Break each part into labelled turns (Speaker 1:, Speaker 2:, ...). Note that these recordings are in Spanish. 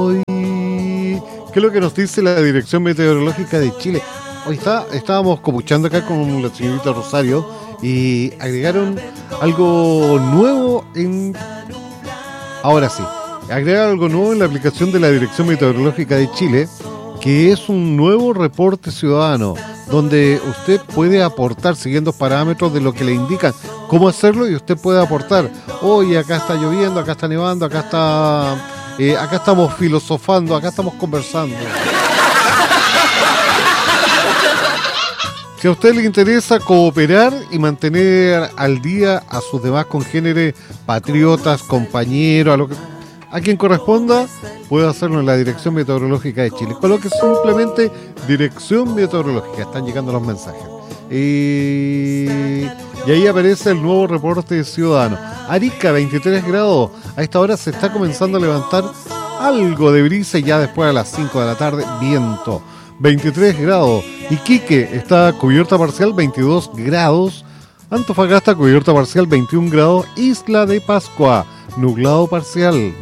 Speaker 1: ¿Qué es lo que nos dice la Dirección Meteorológica de Chile? Hoy estábamos copuchando acá con la señorita Rosario y agregaron algo nuevo Ahora sí, agregaron algo nuevo en la aplicación de la Dirección Meteorológica de Chile, que es un nuevo reporte ciudadano, donde usted puede aportar siguiendo parámetros de lo que le indican cómo hacerlo y usted puede aportar. Hoy acá está lloviendo, acá está nevando, acá estamos filosofando, acá estamos conversando. Si a usted le interesa cooperar y mantener al día a sus demás congéneres, patriotas, compañeros, a quien corresponda, puede hacerlo en la Dirección Meteorológica de Chile. Coloque simplemente Dirección Meteorológica, están llegando los mensajes. Y ahí aparece el nuevo reporte ciudadano. Arica, 23 grados. A esta hora se está comenzando a levantar algo de brisa y ya después a las 5 de la tarde, viento. 23 grados. Iquique está cubierta parcial, 22 grados. Antofagasta, cubierta parcial, 21 grados. Isla de Pascua, nublado parcial.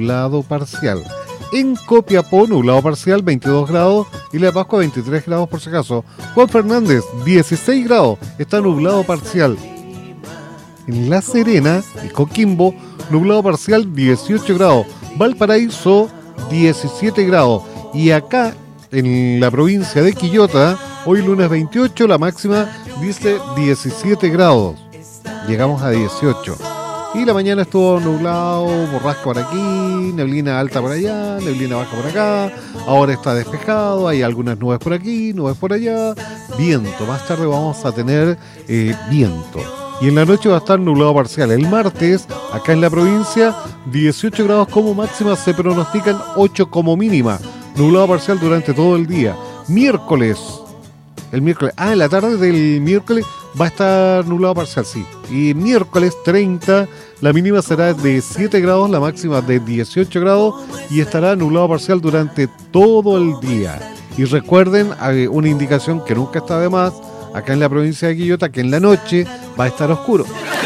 Speaker 1: En Copiapó, nublado parcial, 22 grados. Isla de Pascua, 23 grados por si acaso. Juan Fernández, 16 grados. Está nublado parcial. En La Serena y Coquimbo, nublado parcial, 18 grados. Valparaíso, 17 grados. Y acá, en la provincia de Quillota, hoy lunes 28, la máxima dice 17 grados. Llegamos a 18. Y la mañana estuvo nublado, borrasca por aquí, neblina alta por allá, neblina baja por acá. Ahora está despejado, hay algunas nubes por aquí, nubes por allá. Viento, más tarde vamos a tener viento. Y en la noche va a estar nublado parcial. El martes, acá en la provincia, 18 grados como máxima, se pronostican 8 como mínima. Nublado parcial durante todo el día. En la tarde del miércoles va a estar nublado parcial, sí. Y miércoles 30, la mínima será de 7 grados, la máxima de 18 grados y estará nublado parcial durante todo el día. Y recuerden, una indicación que nunca está de más, acá en la provincia de Quillota, que en la noche va a estar oscuro.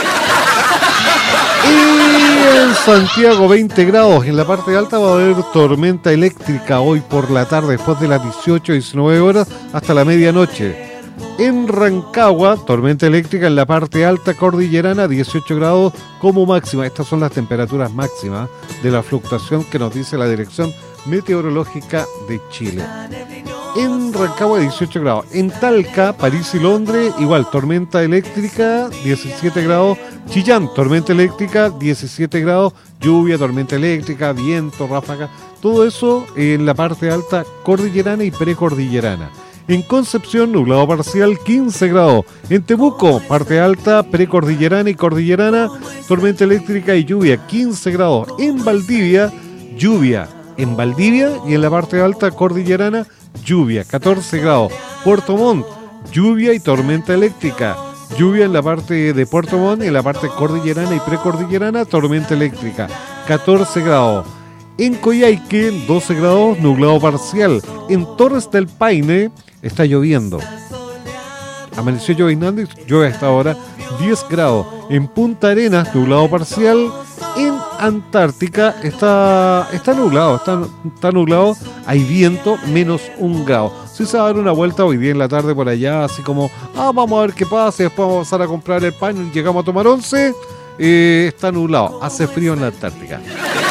Speaker 1: Y en Santiago 20 grados, en la parte alta va a haber tormenta eléctrica hoy por la tarde, después de las 18-19 horas hasta la medianoche. En Rancagua, tormenta eléctrica en la parte alta cordillerana, 18 grados como máxima. Estas son las temperaturas máximas de la fluctuación que nos dice la Dirección Meteorológica de Chile. En Rancagua 18 grados. En Talca, París y Londres, igual, tormenta eléctrica, 17 grados. Chillán, tormenta eléctrica, 17 grados. Lluvia, tormenta eléctrica, viento, ráfaga. Todo eso en la parte alta cordillerana y precordillerana. En Concepción, nublado parcial, 15 grados. En Temuco, parte alta, precordillerana y cordillerana, tormenta eléctrica y lluvia, 15 grados. En Valdivia, lluvia. En Valdivia y en la parte alta cordillerana, lluvia, 14 grados. Puerto Montt, lluvia y tormenta eléctrica. Lluvia en la parte de Puerto Montt y en la parte cordillerana y precordillerana, tormenta eléctrica, 14 grados. En Coyhaique, 12 grados, nublado parcial. En Torres del Paine está lloviendo. Amaneció llovinando y llueve hasta ahora, 10 grados. En Punta Arenas, nublado parcial. En Antártica está nublado, está nublado, hay viento, menos 1 grado. Si se va a dar una vuelta hoy día en la tarde por allá, así como, vamos a ver qué pasa, y después vamos a pasar a comprar el pan y llegamos a tomar 11, está nublado, hace frío en la Antártica.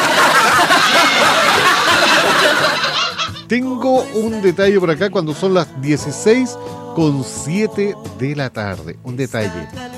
Speaker 1: Tengo un detalle por acá cuando son las 16:07 de la tarde, un detalle.